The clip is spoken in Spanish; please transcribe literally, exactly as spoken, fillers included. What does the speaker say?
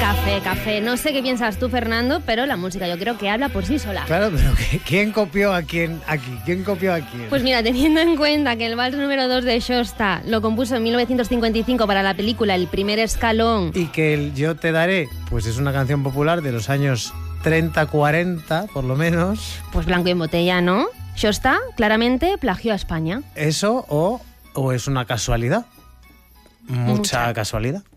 Café, café. No sé qué piensas tú, Fernando, pero la música yo creo que habla por sí sola. Claro, pero ¿quién copió a quién aquí? ¿Quién copió a quién? Pues mira, teniendo en cuenta que el vals número dos de Shosta lo compuso en mil novecientos cincuenta y cinco para la película El primer escalón. Y que el Yo te daré, pues es una canción popular de los años treinta, cuarenta, por lo menos. Pues blanco y en botella, ¿no? Shosta claramente plagió a España. ¿Eso o, o es una casualidad? Mucha, Mucha. casualidad.